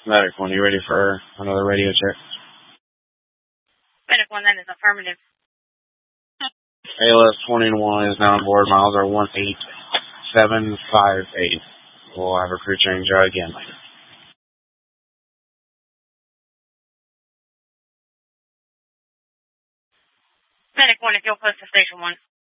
Medic 1, you ready for another radio check? Medic 1, that is affirmative. ALS 21 is now on board. Miles are 18758. We'll have a crew change again later. Medic 1, if you'll post to Station 1.